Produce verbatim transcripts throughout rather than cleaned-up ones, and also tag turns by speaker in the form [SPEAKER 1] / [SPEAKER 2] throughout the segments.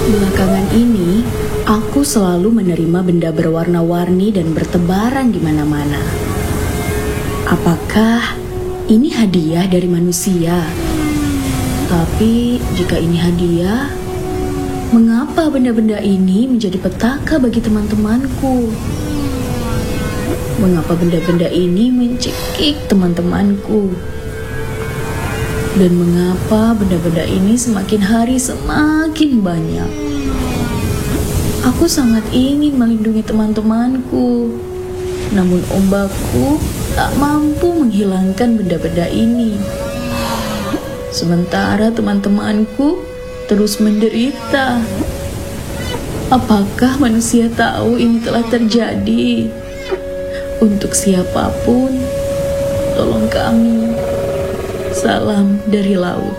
[SPEAKER 1] Belakangan ini, aku selalu menerima benda berwarna-warni dan bertebaran di mana-mana. Apakah ini hadiah dari manusia? Tapi jika ini hadiah, mengapa benda-benda ini menjadi petaka bagi teman-temanku? Mengapa benda-benda ini mencekik teman-temanku? Dan mengapa benda-benda ini semakin hari semakin banyak? Aku sangat ingin melindungi teman-temanku, namun ombakku tak mampu menghilangkan benda-benda ini. Sementara teman-temanku terus menderita. Apakah manusia tahu ini telah terjadi? Untuk siapapun, tolong kami. Salam dari laut.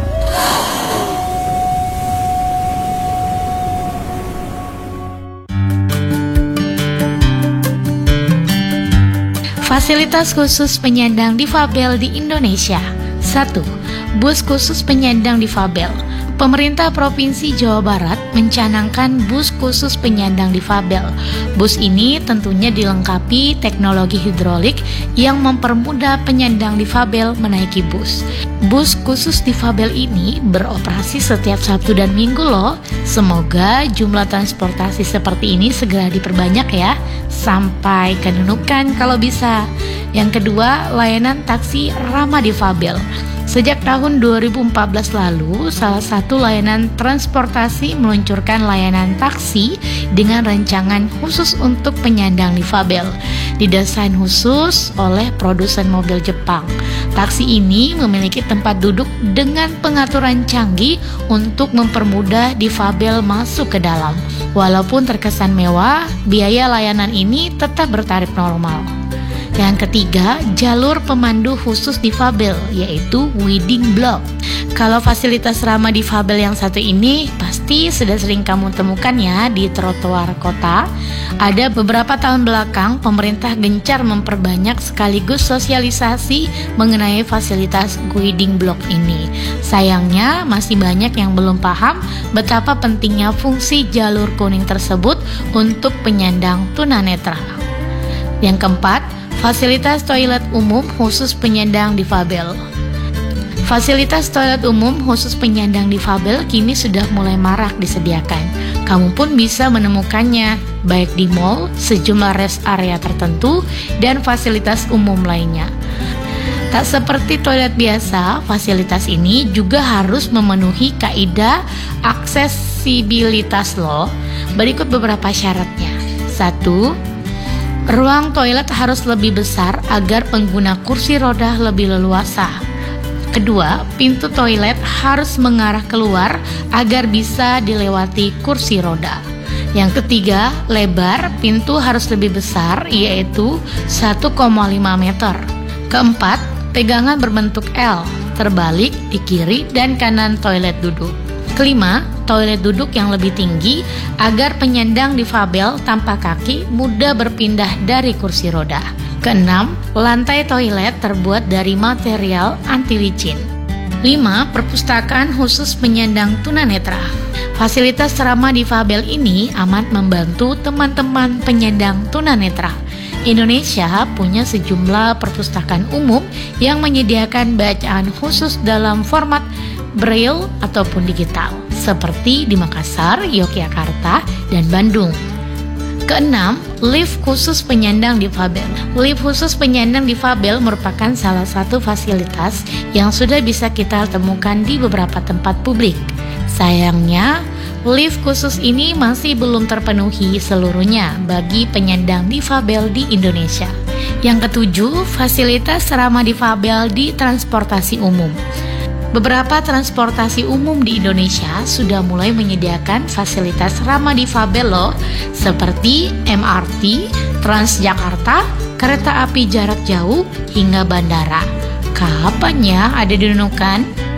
[SPEAKER 2] Fasilitas khusus penyandang difabel di Indonesia. Satu. Bus khusus penyandang difabel. Pemerintah Provinsi Jawa Barat mencanangkan bus khusus penyandang difabel. Bus ini tentunya dilengkapi teknologi hidrolik yang mempermudah penyandang difabel menaiki bus. Bus khusus difabel ini beroperasi setiap Sabtu dan Minggu loh. Semoga jumlah transportasi seperti ini segera diperbanyak ya, sampai ke Nunukan kalau bisa. Yang kedua, layanan taksi ramah difabel. Sejak tahun dua ribu empat belas lalu, salah satu layanan transportasi meluncurkan layanan taksi dengan rancangan khusus untuk penyandang difabel. Didesain khusus oleh produsen mobil Jepang. Taksi ini memiliki tempat duduk dengan pengaturan canggih untuk mempermudah difabel masuk ke dalam. Walaupun terkesan mewah, biaya layanan ini tetap bertarif normal. Yang ketiga, jalur pemandu khusus difabel, yaitu Wedding Block. Kalau fasilitas ramah difabel yang satu ini pasti sudah sering kamu temukan ya di trotoar kota. Ada beberapa tahun belakang pemerintah gencar memperbanyak sekaligus sosialisasi mengenai fasilitas Wedding Block ini. Sayangnya masih banyak yang belum paham betapa pentingnya fungsi jalur kuning tersebut untuk penyandang tunanetra. Yang keempat, fasilitas toilet umum khusus penyandang difabel. Fasilitas toilet umum khusus penyandang difabel kini sudah mulai marak disediakan. Kamu pun bisa menemukannya baik di mall, sejumlah rest area tertentu, dan fasilitas umum lainnya. Tak seperti toilet biasa, fasilitas ini juga harus memenuhi kaidah aksesibilitas loh. Berikut beberapa syaratnya. Satu, ruang toilet harus lebih besar agar pengguna kursi roda lebih leluasa. Kedua, pintu toilet harus mengarah keluar agar bisa dilewati kursi roda. Yang ketiga, lebar pintu harus lebih besar, yaitu satu koma lima meter. Keempat, pegangan berbentuk L, terbalik di kiri dan kanan toilet duduk. Kelima, toilet duduk yang lebih tinggi agar penyandang difabel tanpa kaki mudah berpindah dari kursi roda. Keenam, lantai toilet terbuat dari material anti licin. Lima, perpustakaan khusus penyandang tunanetra. Fasilitas ramah difabel ini amat membantu teman-teman penyandang tunanetra. Indonesia punya sejumlah perpustakaan umum yang menyediakan bacaan khusus dalam format Braille ataupun digital, seperti di Makassar, Yogyakarta, dan Bandung. Keenam, lift khusus penyandang difabel. Lift khusus penyandang difabel merupakan salah satu fasilitas yang sudah bisa kita temukan di beberapa tempat publik. Sayangnya, lift khusus ini masih belum terpenuhi seluruhnya bagi penyandang difabel di Indonesia. Yang ketujuh, fasilitas ramah difabel di transportasi umum. Beberapa transportasi umum di Indonesia sudah mulai menyediakan fasilitas ramah difabel loh, seperti M R T, Transjakarta, kereta api jarak jauh, hingga bandara. Kapan ya ada di Nunukan?